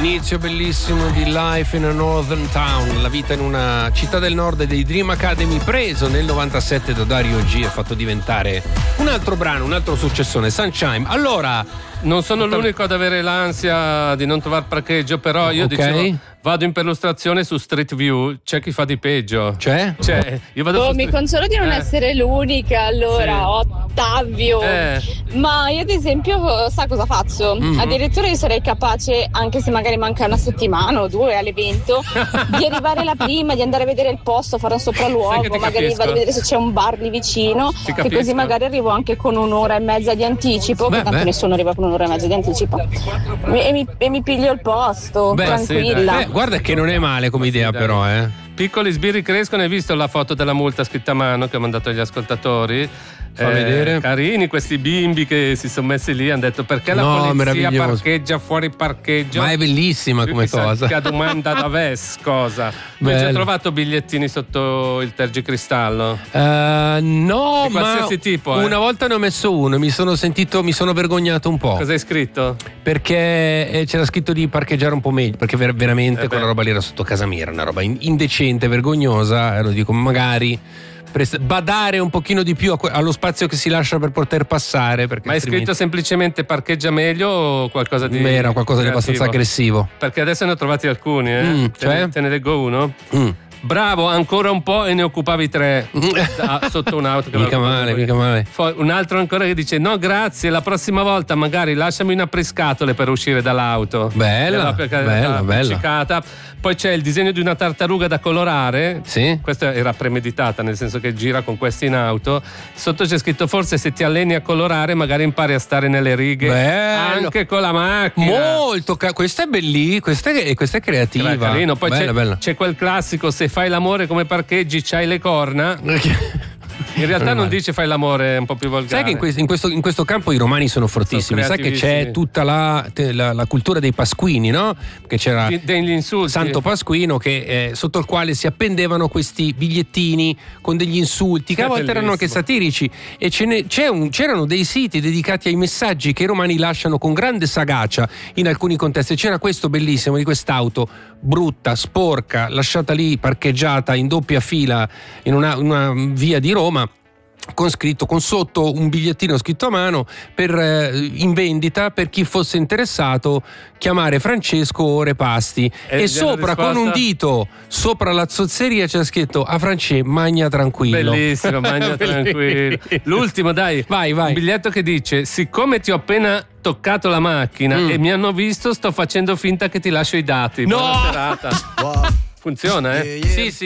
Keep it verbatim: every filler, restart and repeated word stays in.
Inizio bellissimo di Life in a Northern Town, la vita in una città del nord dei Dream Academy, preso nel novantasette da Dario G e fatto diventare un altro brano, un altro successone, Sunshine. Allora, non sono l'unico ad avere l'ansia di non trovare parcheggio, però io okay. dicevo vado in perlustrazione su Street View, c'è chi fa di peggio. C'è? C'è. Io vado oh, su mi Street... consolo di non eh. essere l'unica, allora, sì. Ottavio. Eh. Ma io ad esempio, sa cosa faccio? Mm-hmm. Addirittura io sarei capace, anche se magari manca una settimana o due all'evento, di arrivare là prima, di andare a vedere il posto, fare un sopralluogo, magari vado a vedere se c'è un bar lì vicino, che così magari arrivo anche con un'ora e mezza di anticipo, perché tanto nessuno arriva con un'ora e mezza di anticipo. E mi, e mi piglio il posto, beh, tranquilla. Sì, Beh, guarda che non è male come idea, sì, però, eh. Piccoli sbirri crescono. Hai visto la foto della multa scritta a mano che ho mandato agli ascoltatori? Fa eh, vedere. Carini questi bimbi che si sono messi lì, hanno detto perché la no, polizia parcheggia fuori parcheggio. Ma è bellissima Più come cosa. Che domanda da ves cosa. Ma hai già trovato bigliettini sotto il tergicristallo? Uh, no, di qualsiasi ma tipo, eh? Una volta ne ho messo uno, mi sono sentito, mi sono vergognato un po'. Cosa hai scritto? Perché c'era scritto di parcheggiare un po' meglio, perché ver- veramente eh quella roba lì era sotto casa mia, era una roba indecente, vergognosa, e lo dico, magari badare un pochino di più allo spazio che si lascia per poter passare. Perché ma hai scritto semplicemente parcheggia meglio o qualcosa di era qualcosa creativo, di abbastanza aggressivo? Perché adesso ne ho trovati alcuni, eh? Mm, te, cioè? ne, te ne leggo uno. Mm. Bravo, ancora un po' e ne occupavi tre ah, sotto un'auto che mica male, mica male. Un altro ancora che dice no grazie, la prossima volta magari lasciami un apriscatole per uscire dall'auto. Bella, bella, bella. Poi c'è il disegno di una tartaruga da colorare. Sì. Questa era premeditata, nel senso che gira con questi in auto. Sotto c'è scritto forse se ti alleni a colorare magari impari a stare nelle righe. Bello. Anche con la macchina. Molto, ca- questa è bellissima, questa è, questa è creativa. Era carino. Poi bella, c'è, bella. c'è quel classico se fai l'amore come parcheggi c'hai le corna. In realtà non dice fai l'amore, è un po' più volgare. Sai che in questo, in questo, in questo campo i romani sono fortissimi. Sai che c'è tutta la, la, la cultura dei pasquini, no? Che c'era degli insulti. Santo Pasquino che, eh, sotto il quale si appendevano questi bigliettini con degli insulti che a volte erano anche satirici, e ce ne, c'è un, c'erano dei siti dedicati ai messaggi che i romani lasciano con grande sagacia in alcuni contesti. C'era questo bellissimo di quest'auto brutta, sporca, lasciata lì parcheggiata in doppia fila in una, una via di Roma, con scritto, con sotto un bigliettino scritto a mano per eh, in vendita per chi fosse interessato chiamare Francesco Ore Pasti, e, e sopra risposta? Con un dito sopra la zozzeria c'è scritto a Francesco magna tranquillo. Bellissimo, magna tranquillo. L'ultimo, dai, vai vai. Un biglietto che dice siccome ti ho appena toccato la macchina mm. e mi hanno visto sto facendo finta che ti lascio i dati. No! Buona serata. Funziona, eh? Sì, sì.